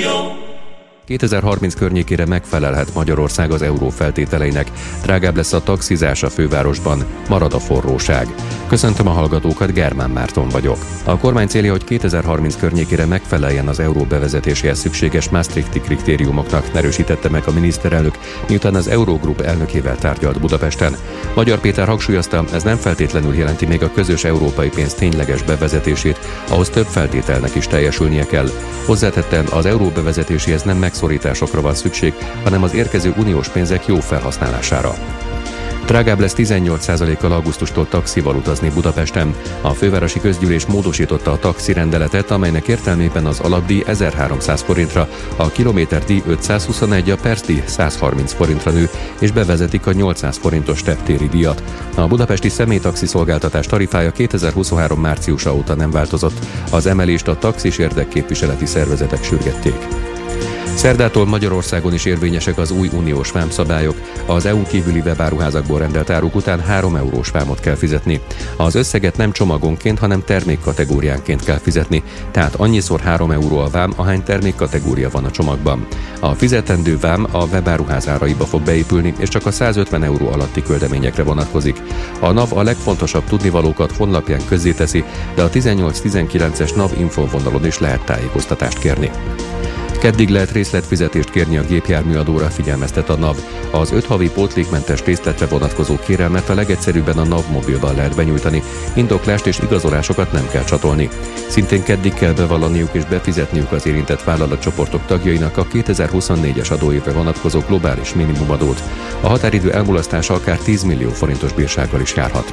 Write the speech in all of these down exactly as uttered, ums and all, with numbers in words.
kétezer-harminc környékére megfelelhet Magyarország az euró feltételeinek. Drágább lesz a taxizás a fővárosban, marad a forróság. Köszöntöm a hallgatókat, Germán Márton vagyok. A kormány célja, hogy kétezer-harminc környékére megfeleljen az euró bevezetéséhez szükséges Maastrichti kritériumoknak, erősítette meg a miniszterelnök, miután az Eurogroup elnökével tárgyalt Budapesten. Magyar Péter hangsúlyozta, ez nem feltétlenül jelenti még a közös európai pénz tényleges bevezetését, ahhoz több feltételnek is teljesülnie kell. Hozzátette, az euró bevezetéséhez nem megszorításokra van szükség, hanem az érkező uniós pénzek jó felhasználására. Drágább lesz tizennyolc százalékkal augusztustól taxival utazni Budapesten. A fővárosi közgyűlés módosította a taxirendeletet, amelynek értelmében az alapdíj ezerháromszáz forintra, a kilométerdíj ötszázhuszonegy, a percdíj százharminc forintra nő, és bevezetik a nyolcszáz forintos teptéri díjat. A budapesti személytaxi szolgáltatás tarifája kétezer-huszonhárom márciusa óta nem változott. Az emelést a taxis érdekképviseleti szervezetek sürgették. Szerdától Magyarországon is érvényesek az új uniós vámszabályok. Az é u-n kívüli webáruházakból rendelt áruk után három eurós vámot kell fizetni. Az összeget nem csomagonként, hanem termékkategóriánként kell fizetni, tehát annyiszor három euró a vám, ahány termékkategória van a csomagban. A fizetendő vám a webáruház áraiba fog beépülni, és csak a százötven euró alatti küldeményekre vonatkozik. A NAV a legfontosabb tudnivalókat honlapján közzéteszi, de a tizennyolc tizenkilences NAV infovonalon is lehet tájékoztatást kérni. Keddig lehet részletfizetést kérni a gépjárműadóra, figyelmeztet a NAV. Az öt havi pótlékmentes részletre vonatkozó kérelmet a legegyszerűbben a NAV mobilban lehet benyújtani, indoklást és igazolásokat nem kell csatolni. Szintén keddig kell bevallaniuk és befizetniük az érintett vállalatcsoportok tagjainak a kétezer-huszonnégyes adóévre vonatkozó globális minimumadót. A határidő elmulasztása akár tíz millió forintos bírsággal is járhat.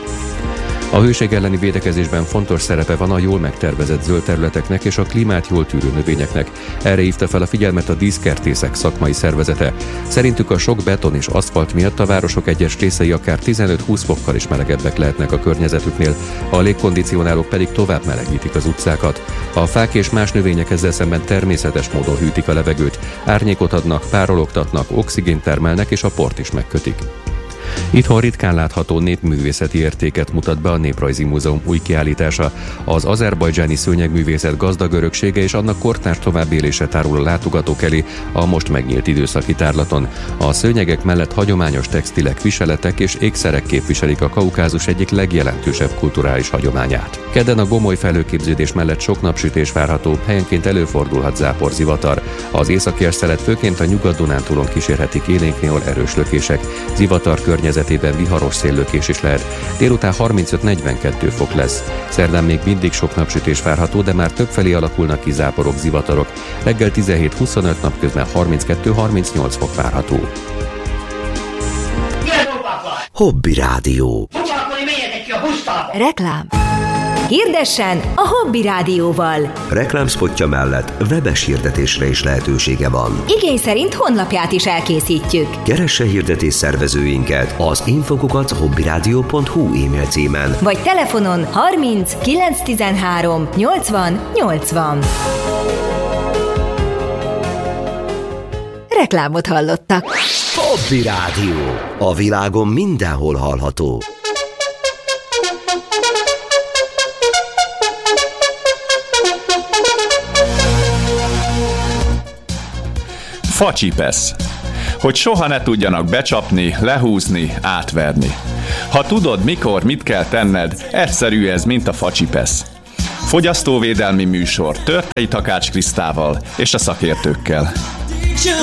A hőség elleni védekezésben fontos szerepe van a jól megtervezett zöld területeknek és a klímát jól tűrő növényeknek. Erre hívta fel a figyelmet a díszkertészek szakmai szervezete. Szerintük a sok beton és aszfalt miatt a városok egyes részei akár tizenöt-húsz fokkal is melegebbek lehetnek a környezetüknél, a légkondicionálók pedig tovább melegítik az utcákat. A fák és más növények ezzel szemben természetes módon hűtik a levegőt, árnyékot adnak, párologtatnak, oxigént termelnek és a port is megkötik. Itthon ritkán látható népművészeti értéket mutat be a Néprajzi Múzeum új kiállítása. Az azerbajdzsáni szőnyegművészet gazdag öröksége és annak kortárs továbbélése tárul a látogatók elé a most megnyílt időszaki tárlaton. A szőnyegek mellett hagyományos textilek, viseletek és ékszerek képviselik a Kaukázus egyik legjelentősebb kulturális hagyományát. Kedden a gomoly felhőképződés mellett sok napsütés várható, helyenként előfordulhat záporzivatar. Az északi szelet főként a Nyugat-Dunántúlon kísérhetik élénk néhol erős lökések. Zivatar környezetében viharos széllökés is lehet. Délután harmincöt-negyvenkettő fok lesz. Szerdán még mindig sok napsütés várható, de már többfelé alakulnak ki záporok, zivatarok. Reggel tizenhét-huszonöt, napközben harminckettő-harmincnyolc fok várható. Hobby Rádió. Reklám. Hirdessen a Hobby Rádióval. Reklámszpotja mellett webes hirdetésre is lehetősége van. Igény szerint honlapját is elkészítjük. Keresse hirdetés szervezőinket az infokukat hobbyradio pont hu e-mail címen. Vagy telefonon harminc kilencszáztizenhárom nyolcvan nyolcvan. Reklámot hallottak. Hobby Rádió. A világon mindenhol hallható. Facsipesz. Hogy soha ne tudjanak becsapni, lehúzni, átverni. Ha tudod, mikor, mit kell tenned, egyszerű ez, mint a facsipesz. Fogyasztóvédelmi műsor Törtei Takács Krisztával és a szakértőkkel.